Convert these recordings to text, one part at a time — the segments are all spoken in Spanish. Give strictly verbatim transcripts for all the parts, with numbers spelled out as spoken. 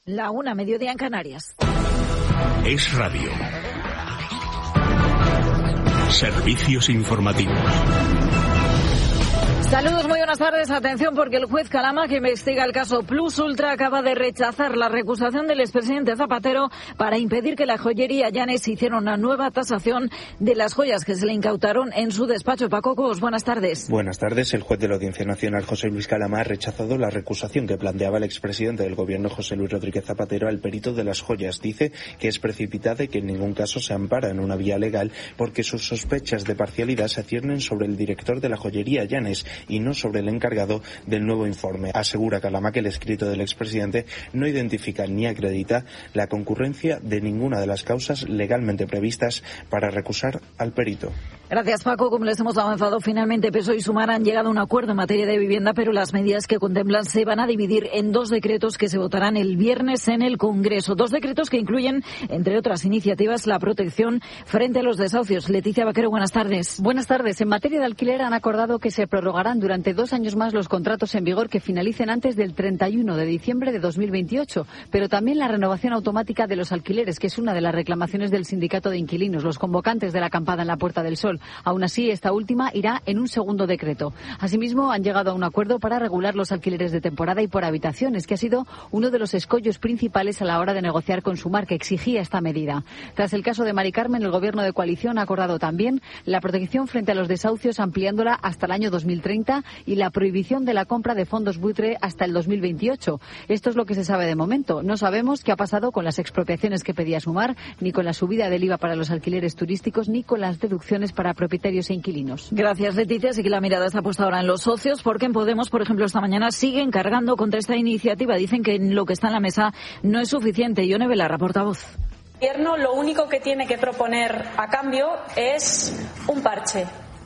La una, mediodía en Canarias. Es Radio. Servicios informativos. Saludos, muy buenas tardes. Atención, porque el juez Calama, que investiga el caso Plus Ultra, acaba de rechazar la recusación del expresidente Zapatero para impedir que la joyería Llanes hiciera una nueva tasación de las joyas que se le incautaron en su despacho. Paco Cos, buenas tardes. Buenas tardes. El juez de la Audiencia Nacional, José Luis Calama, ha rechazado la recusación que planteaba el expresidente del Gobierno, José Luis Rodríguez Zapatero, al perito de las joyas. Dice que es precipitada y que en ningún caso se ampara en una vía legal porque sus sospechas de parcialidad se ciernen sobre el director de la joyería Llanes y no sobre el encargado del nuevo informe. Asegura Calama que el escrito del expresidente no identifica ni acredita la concurrencia de ninguna de las causas legalmente previstas para recusar al perito. Gracias, Paco. Como les hemos avanzado, finalmente P S O E y Sumar han llegado a un acuerdo en materia de vivienda, pero las medidas que contemplan se van a dividir en dos decretos que se votarán el viernes en el Congreso. Dos decretos que incluyen, entre otras iniciativas, la protección frente a los desahucios. Leticia Vaquero, buenas tardes. Buenas tardes. En materia de alquiler han acordado que se prorrogarán durante dos años más los contratos en vigor que finalicen antes del treinta y uno de diciembre de dos mil veintiocho, pero también la renovación automática de los alquileres, que es una de las reclamaciones del sindicato de inquilinos, los convocantes de la acampada en la Puerta del Sol. Aún así, esta última irá en un segundo decreto. Asimismo, han llegado a un acuerdo para regular los alquileres de temporada y por habitaciones, que ha sido uno de los escollos principales a la hora de negociar con Sumar, que exigía esta medida. Tras el caso de Mari Carmen, el Gobierno de coalición ha acordado también la protección frente a los desahucios, ampliándola hasta el año dos mil treinta y la prohibición de la compra de fondos buitre hasta el dos mil veintiocho. Esto es lo que se sabe de momento. No sabemos qué ha pasado con las expropiaciones que pedía Sumar, ni con la subida del I V A para los alquileres turísticos, ni con las deducciones para propietarios e inquilinos. Gracias, Leticia. Así que la mirada está puesta ahora en los socios, porque en Podemos, por ejemplo, esta mañana siguen cargando contra esta iniciativa. Dicen que lo que está en la mesa no es suficiente. Ione Belarra, portavoz. El Gobierno lo único que tiene que proponer a cambio es un parche.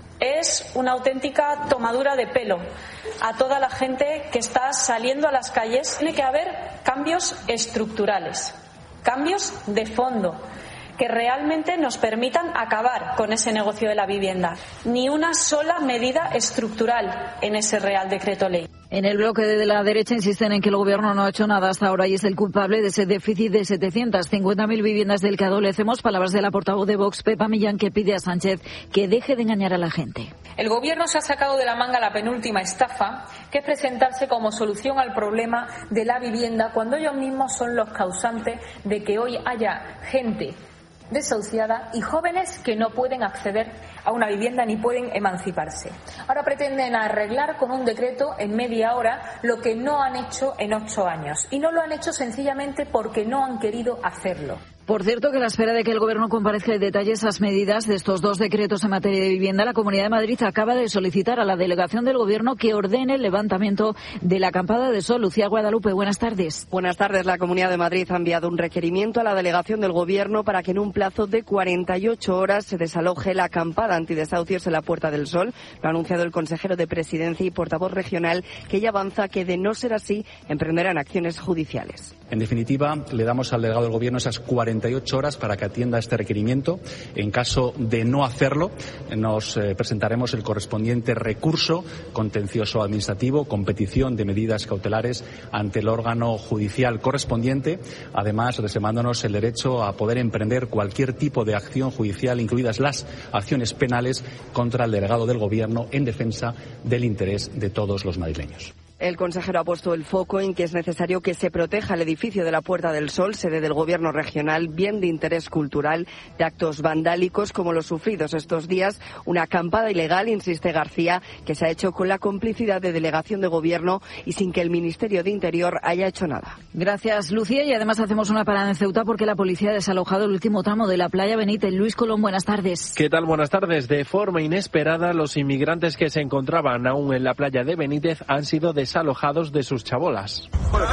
Es una auténtica tomadura de pelo a toda la gente que está saliendo a las calles. Tiene que haber cambios estructurales, cambios de fondo, que realmente nos permitan acabar con ese negocio de la vivienda. Ni una sola medida estructural en ese Real Decreto Ley. En el bloque de la derecha insisten en que el Gobierno no ha hecho nada hasta ahora y es el culpable de ese déficit de setecientas cincuenta mil viviendas del que adolecemos. Palabras de la portavoz de Vox, Pepa Millán, que pide a Sánchez que deje de engañar a la gente. El Gobierno se ha sacado de la manga la penúltima estafa, que es presentarse como solución al problema de la vivienda cuando ellos mismos son los causantes de que hoy haya gente desahuciada y jóvenes que no pueden acceder a una vivienda ni pueden emanciparse. Ahora pretenden arreglar con un decreto en media hora lo que no han hecho en ocho años. Y no lo han hecho sencillamente porque no han querido hacerlo. Por cierto, que a la espera de que el Gobierno comparezca y detalle esas medidas de estos dos decretos en materia de vivienda, la Comunidad de Madrid acaba de solicitar a la delegación del Gobierno que ordene el levantamiento de la acampada de Sol. Lucía Guadalupe, buenas tardes. Buenas tardes. La Comunidad de Madrid ha enviado un requerimiento a la delegación del Gobierno para que en un plazo de cuarenta y ocho horas se desaloje la acampada antidesahucios en la Puerta del Sol. Lo ha anunciado el consejero de Presidencia y portavoz regional, que ya avanza que, de no ser así, emprenderán acciones judiciales. En definitiva, le damos al delegado del Gobierno esas cuarenta y ocho horas para que atienda este requerimiento. En caso de no hacerlo, nos eh, presentaremos el correspondiente recurso contencioso administrativo con petición de medidas cautelares ante el órgano judicial correspondiente, además reservándonos el derecho a poder emprender cualquier tipo de acción judicial, incluidas las acciones penales, contra el delegado del Gobierno en defensa del interés de todos los madrileños. El consejero ha puesto el foco en que es necesario que se proteja el edificio de la Puerta del Sol, sede del Gobierno regional, bien de interés cultural, de actos vandálicos como los sufridos estos días. Una acampada ilegal, insiste García, que se ha hecho con la complicidad de delegación de Gobierno y sin que el Ministerio de Interior haya hecho nada. Gracias, Lucía. Y además hacemos una parada en Ceuta porque la policía ha desalojado el último tramo de la playa Benítez. Luis Colón, buenas tardes. ¿Qué tal? Buenas tardes. De forma inesperada, los inmigrantes que se encontraban aún en la playa de Benítez han sido desalojados alojados de sus chabolas.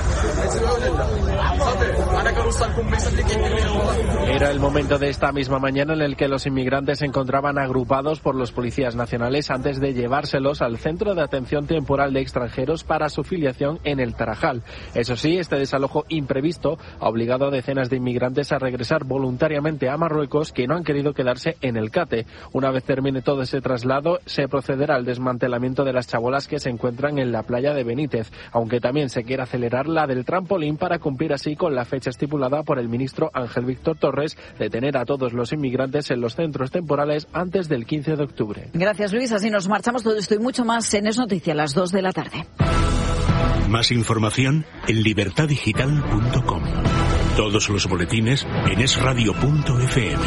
Era el momento de esta misma mañana en el que los inmigrantes se encontraban agrupados por los policías nacionales antes de llevárselos al Centro de Atención Temporal de Extranjeros para su filiación en el Tarajal. Eso sí, este desalojo imprevisto ha obligado a decenas de inmigrantes a regresar voluntariamente a Marruecos, que no han querido quedarse en el Cate. Una vez termine todo ese traslado, se procederá al desmantelamiento de las chabolas que se encuentran en la playa de Benítez, aunque también se quiere acelerar la del trampolín para cumplir así con la fecha estipulada por el ministro Ángel Víctor Torres de tener a todos los inmigrantes en los centros temporales antes del quince de octubre. Gracias, Luis. Así nos marchamos. Todo esto y mucho más en Es Noticia a las dos de la tarde. Más información en libertad digital punto com. Todos los boletines en es radio punto efe eme.